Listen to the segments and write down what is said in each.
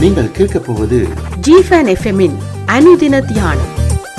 நீங்கள் கேட்கப் போவது ஜிஃபன் எஃப்எம்மின் அனுதின தியானம்.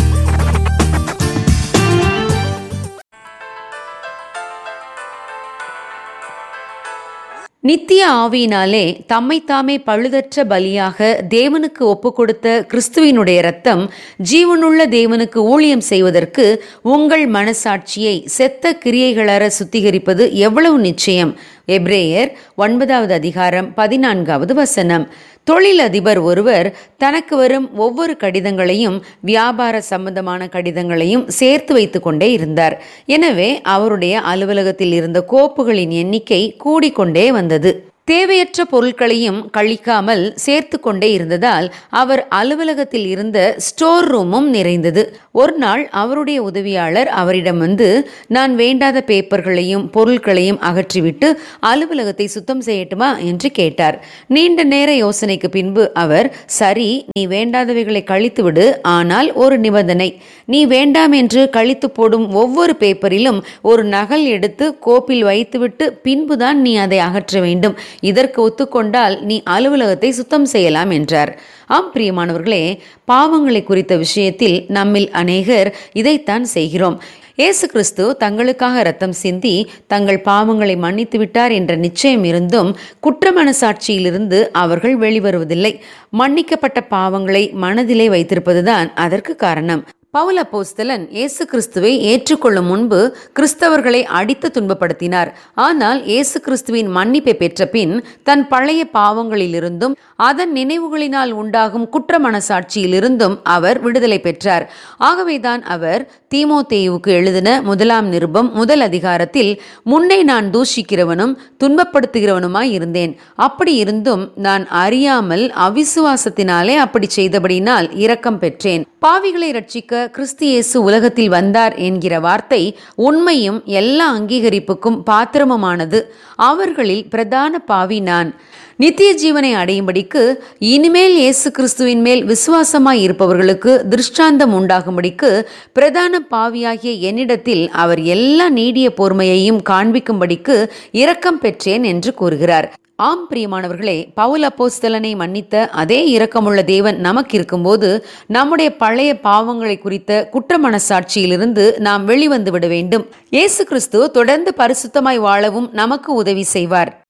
நித்திய ஆவியினாலே தம்மைத்தாமே பழுதற்ற பலியாக தேவனுக்கு ஒப்பு கொடுத்த கிறிஸ்துவினுடைய இரத்தம் ஜீவனுள்ள தேவனுக்கு ஊழியம் செய்வதற்கு உங்கள் மனசாட்சியை செத்த கிரியைகளற சுத்திகரிப்பது எவ்வளவு நிச்சயம். எபிரேயர் 9வது அதிகாரம் 14வது வசனம். தொழிலதிபர் ஒருவர் தனக்கு வரும் ஒவ்வொரு கடிதங்களையும் வியாபார சம்பந்தமான கடிதங்களையும் சேர்த்து வைத்து கொண்டே இருந்தார். எனவே அவருடைய அலுவலகத்தில் இருந்த கோப்புகளின் எண்ணிக்கை கூடிக்கொண்டே வந்தது. தேவையற்ற பொருட்களையும் கழிக்காமல் சேர்த்து கொண்டே இருந்ததால் அவர் அலுவலகத்தில் இருந்த ஸ்டோர் ரூமும் நிறைந்தது. ஒரு நாள் அவருடைய உதவியாளர் அவரிடம் வந்து, நான் வேண்டாத பேப்பர்களையும் பொருட்களையும் அகற்றிவிட்டு அலுவலகத்தை சுத்தம் செய்யட்டுமா என்று கேட்டார். நீண்ட நேர யோசனைக்கு பின்பு அவர், சரி, நீ வேண்டாதவைகளை கழித்து விடு, ஆனால் ஒரு நிபந்தனை. நீ வேண்டாம் என்று கழித்து போடும் ஒவ்வொரு பேப்பரிலும் ஒரு நகல் எடுத்து கோப்பில் வைத்துவிட்டு பின்புதான் நீ அதை அகற்ற வேண்டும். இதற்கு ஒத்துக்கொண்டால் நீ அலுவலகத்தை சுத்தம் செய்யலாம் என்றார். ஆம் பிரியமானவர்களே, பாவங்களை குறித்த விஷயத்தில் நம்மில் அநேகர் இதைத்தான் செய்கிறோம். இயேசு கிறிஸ்து தங்களுக்காக இரத்தம் சிந்தி தங்கள் பாவங்களை மன்னித்து விட்டார் என்ற நிச்சயம் இருந்தும் குற்ற மனசாட்சியிலிருந்து அவர்கள் வெளிவருவதில்லை. மன்னிக்கப்பட்ட பாவங்களை மனதிலே வைத்திருப்பதுதான் அதற்கு காரணம். பவுல் அப்போஸ்தலன் இயேசு கிறிஸ்துவை ஏற்றுக்கொள்ளும் முன்பு கிறிஸ்தவர்களை அடித்து துன்பப்படுத்தினார். ஆனால் இயேசு கிறிஸ்துவின் மன்னிப்பை பெற்ற பின் தன் பழைய பாவங்களிலிருந்தும் அதன் நினைவுகளினால் உண்டாகும் குற்ற மனசாட்சியிலிருந்தும் அவர் விடுதலை பெற்றார். ஆகவேதான் அவர் தீமோத்தேயுவுக்கு எழுதின 1 நிருபம் 1 அதிகாரத்தில், முன்னே நான் தூஷிக்கிறவனும் துன்பப்படுத்துகிறவனுமாய் இருந்தேன், அப்படி இருந்தும் நான் அறியாமல் அவிசுவாசத்தினாலே அப்படி செய்தபடினால் இரக்கம் பெற்றேன். பாவிகளை ரட்சிக்க கிறிஸ்து இயேசு உலகத்தில் வந்தார் என்கிற வார்த்தை உண்மையும் எல்லா அங்கீகரிப்புக்கும் பாத்திரமுமானது. அவர்களில் பிரதான பாவி நான். நித்திய ஜீவனை அடையும்படிக்கு இனிமேல் இயேசு கிறிஸ்துவின் மேல் விசுவாசமாய் இருப்பவர்களுக்கு திருஷ்டாந்தம் உண்டாகும்படிக்கு பிரதான பாவியாகிய என்னிடத்தில் அவர் எல்லா நீடிய பொறுமையையும் காண்பிக்கும்படிக்கு இரக்கம் பெற்றேன் என்று கூறுகிறார். ஆம் பிரியமானவர்களே, பவுல் அப்போஸ்தலனை மன்னித்த அதே இரக்கமுள்ள தேவன் நமக்கு இருக்கும்போது நம்முடைய பழைய பாவங்களை குறித்த குற்ற மனசாட்சியிலிருந்து நாம் வெளிவந்து விட வேண்டும். இயேசு கிறிஸ்து தொடர்ந்து பரிசுத்தமாய் வாழவும் நமக்கு உதவி செய்வார்.